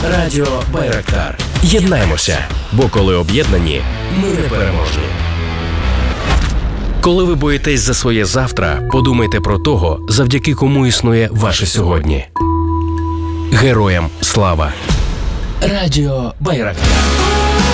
Радіо Байрактар. Єднаймося, бо коли об'єднані, ми непереможні. Коли ви боїтесь за своє завтра, подумайте про того, завдяки кому існує ваше сьогодні. Героям слава! Радіо Байрактар.